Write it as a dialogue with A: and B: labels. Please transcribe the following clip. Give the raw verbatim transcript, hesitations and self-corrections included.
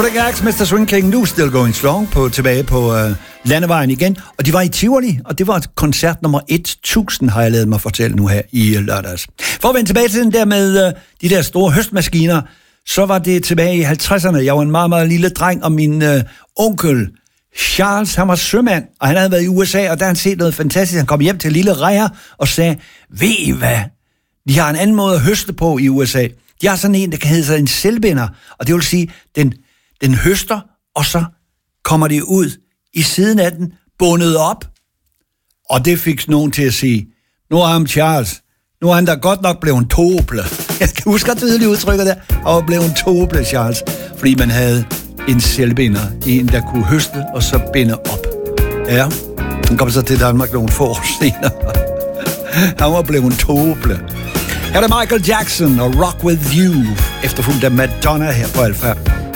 A: Gags, mister Swing King, nu still going strong på, tilbage på uh, landevejen igen. Og de var i Tivoli, og det var koncert nummer tusind, har jeg lavet mig fortælle nu her i lørdags. For at vende tilbage til den der med uh, de der store høstmaskiner, så var det tilbage i halvtredserne. Jeg var en meget, meget lille dreng, og min uh, onkel Charles, han var sømand, og han havde været i U S A, og der han set noget fantastisk. Han kom hjem til lille Rejer og sagde, ved I hvad? De har en anden måde at høste på i U S A. De har sådan en, der kan hedde sig en selvbinder, og det vil sige, den, den høster, og så kommer det ud i siden af den, bundet op. Og det fik nogen til at sige, nu er ham Charles, nu er han da godt nok blevet en toble. Jeg skal huske at tydeligt udtrykke det, og blev en toble, Charles, fordi man havde en selvbinder, en der kunne høste, og så binde op. Ja, han kom så til Danmark nogle få år senere. Han var blevet en toble. Her er Michael Jackson og Rock With You, efterfulgt af Madonna her på Alfa.